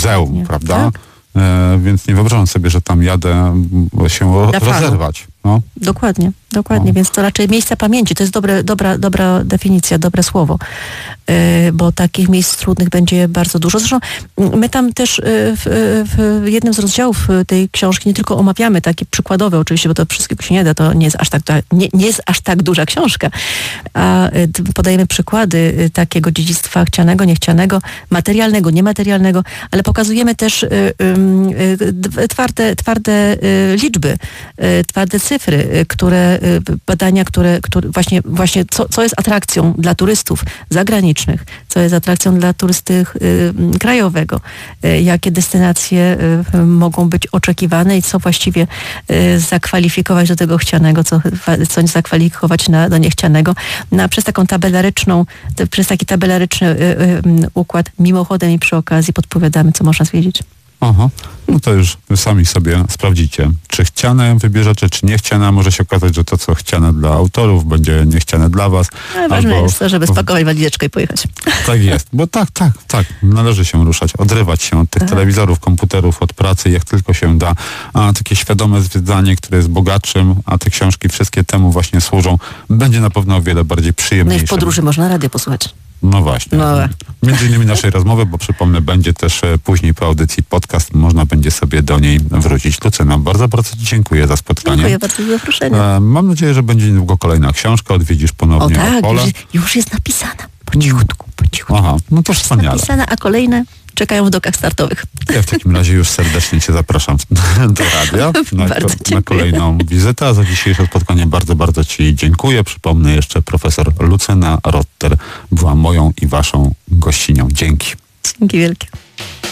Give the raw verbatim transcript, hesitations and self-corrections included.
muzeum, Nie, prawda? tak? E, więc nie wyobrażam sobie, że tam jadę się Na fanu. rozerwać. No. Dokładnie, dokładnie, No. więc to raczej miejsca pamięci, to jest dobre, dobra, dobra definicja, dobre słowo, yy, bo takich miejsc trudnych będzie bardzo dużo. Zresztą my tam też yy, w, w jednym z rozdziałów tej książki nie tylko omawiamy takie przykładowe, oczywiście, bo to wszystkiego się nie da, to nie jest aż tak, nie, nie jest aż tak duża książka, a yy, podajemy przykłady yy, takiego dziedzictwa chcianego, niechcianego, materialnego, niematerialnego, ale pokazujemy też yy, yy, twarde, twarde yy, liczby, yy, twarde cyfry, które, badania, które, które właśnie, właśnie co, co jest atrakcją dla turystów zagranicznych, co jest atrakcją dla turysty y, krajowego, y, jakie destynacje y, mogą być oczekiwane i co właściwie y, zakwalifikować do tego chcianego, co, co zakwalifikować na, do niechcianego. No, przez taką tabelaryczną, te, przez taki tabelaryczny y, y, układ mimochodem i przy okazji podpowiadamy, co można zwiedzić. Aha, no to już wy sami sobie sprawdzicie, czy chciane wybierzecie, czy niechciane. Może się okazać, że to, co chciane dla autorów, będzie niechciane dla was. Ale ważne albo... jest to, żeby spakować walizeczkę i pojechać. Tak jest, bo tak, tak, tak, należy się ruszać, odrywać się od tych tak. telewizorów, komputerów, od pracy, jak tylko się da. A takie świadome zwiedzanie, które jest bogatszym, a te książki wszystkie temu właśnie służą, będzie na pewno o wiele bardziej No przyjemniejsze. i w podróży można radio posłuchać. No właśnie. No. Między innymi naszej rozmowy, bo przypomnę, będzie też e, później po audycji podcast, można będzie sobie do niej wrócić. Lucyna, bardzo, bardzo ci dziękuję za spotkanie. Dziękuję bardzo za zaproszenie. E, mam nadzieję, że będzie niedługo kolejna książka, odwiedzisz O ponownie tak, Opole. już, już jest napisana. Po cichutku, po cichutku. Aha, no to wspaniale. Napisana, a kolejne czekają w dokach startowych. Ja w takim razie już serdecznie cię zapraszam do radia na, Bardzo na dziękuję. kolejną wizytę. A za dzisiejsze spotkanie bardzo, bardzo ci dziękuję. Przypomnę jeszcze, profesor Lucyna Rotter była moją i waszą gościnią. Dzięki. Dzięki wielkie.